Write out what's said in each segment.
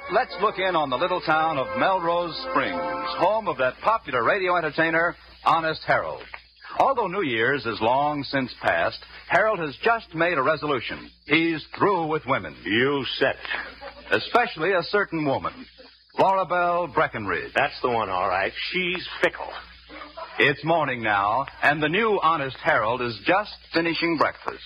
let's look in on the little town of Melrose Springs, home of that popular radio entertainer, Honest Harold. Although New Year's is long since past, Harold has just made a resolution. He's through with women. You said it. Especially a certain woman, Florabelle Breckenridge. That's the one, all right. She's fickle. It's morning now, and the new Honest Harold is just finishing breakfast.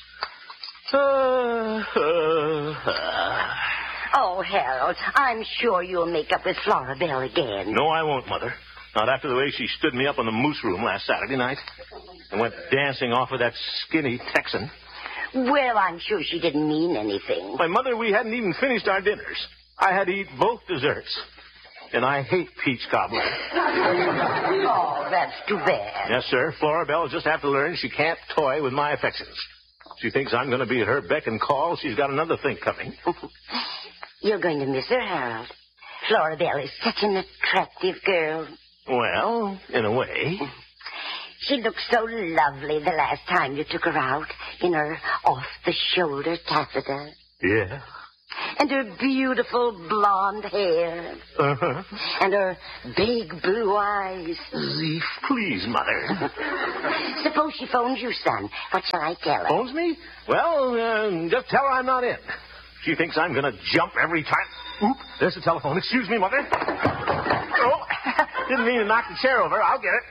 Oh, Harold, I'm sure you'll make up with Florabelle again. No, I won't, Mother. Not after the way she stood me up in the moose room last Saturday night and went dancing off with that skinny Texan. Well, I'm sure she didn't mean anything. My Mother, we hadn't even finished our dinners. I had to eat both desserts. And I hate peach cobbler. Oh, that's too bad. Yes, sir. Florabelle will just have to learn she can't toy with my affections. She thinks I'm going to be at her beck and call. She's got another thing coming. You're going to miss her, Harold. Florabelle is such an attractive girl. Well, in a way. She looked so lovely the last time you took her out in her off-the-shoulder taffeta. Yeah. And her beautiful blonde hair. Uh-huh. And her big blue eyes. Zeef, please, Mother. Suppose she phones you, son. What shall I tell her? Phones me? Well, just tell her I'm not in. She thinks I'm going to jump every time. Oop, there's the telephone. Excuse me, Mother. Oh, didn't mean to knock the chair over. I'll get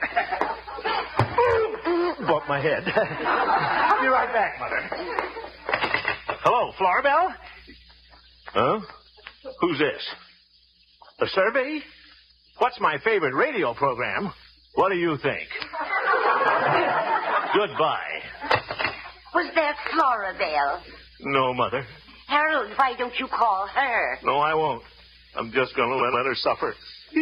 it. Bumped my head. I'll be right back, Mother. Hello, Florabelle? Huh? Who's this? A survey? What's my favorite radio program? What do you think? Goodbye. Was that Florabelle? No, Mother. Harold, why don't you call her? No, I won't. I'm just going to let her suffer.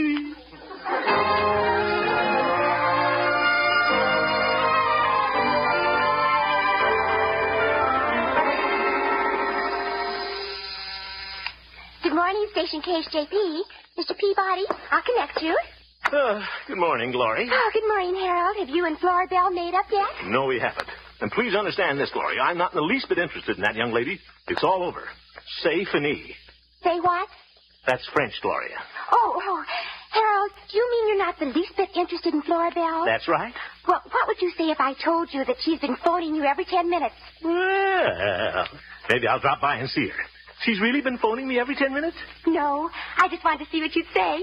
Good morning, Station KHJP. Mr. Peabody, I'll connect you. Good morning, Glory. Oh, good morning, Harold. Have you and Florabelle made up yet? No, we haven't. And please understand this, Glory. I'm not in the least bit interested in that young lady. It's all over. C'est fini. Say what? That's French, Gloria. Oh, Harold, do you mean you're not the least bit interested in Florabelle? That's right. Well, what would you say if I told you that she's been phoning you every 10 minutes? Well, maybe I'll drop by and see her. She's really been phoning me every 10 minutes? No, I just wanted to see what you'd say.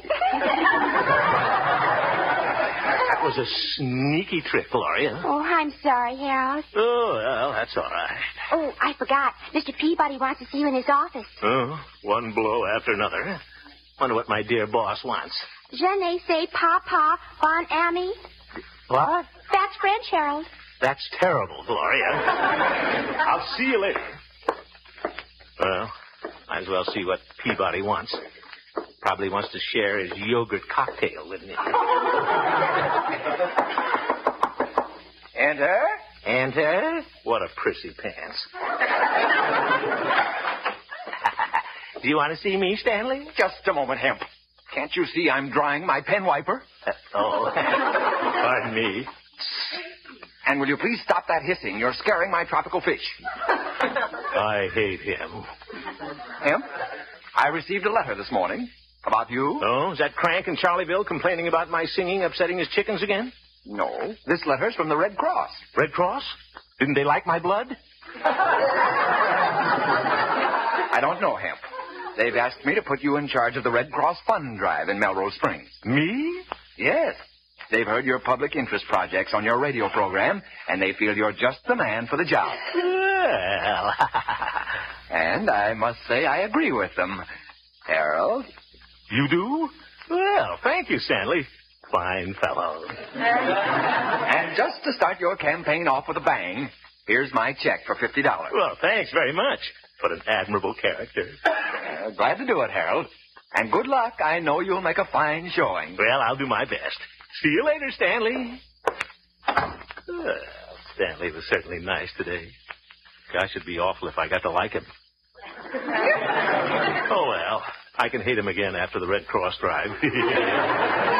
That was a sneaky trick, Gloria. Oh, I'm sorry, Harold. Oh, well, that's all right. Oh, I forgot. Mr. Peabody wants to see you in his office. Oh, one blow after another. Wonder what my dear boss wants. Je ne sais pas, bon ami. What? That's French, Harold. That's terrible, Gloria. I'll see you later. Well, might as well see what Peabody wants. Probably wants to share his yogurt cocktail with me. Enter. Enter? What a prissy pants. Do you want to see me, Stanley? Just a moment, Hemp. Can't you see I'm drying my pen wiper? Pardon me. And will you please stop that hissing? You're scaring my tropical fish. I hate him. Hemp, I received a letter this morning. About you? Oh, is that Crank in Charlieville complaining about my singing upsetting his chickens again? No. This letter's from the Red Cross. Red Cross? Didn't they like my blood? I don't know, Hemp. They've asked me to put you in charge of the Red Cross Fund Drive in Melrose Springs. Me? Yes. They've heard your public interest projects on your radio program, and they feel you're just the man for the job. Well. And I must say I agree with them. Harold? You do? Well, thank you, Stanley. Fine fellow. And just to start your campaign off with a bang, here's my check for $50. Well, thanks very much. What an admirable character. Glad to do it, Harold. And good luck. I know you'll make a fine showing. Well, I'll do my best. See you later, Stanley. Well, Stanley was certainly nice today. Gosh, it'd be awful if I got to like him. Oh, well, I can hate him again after the Red Cross drive.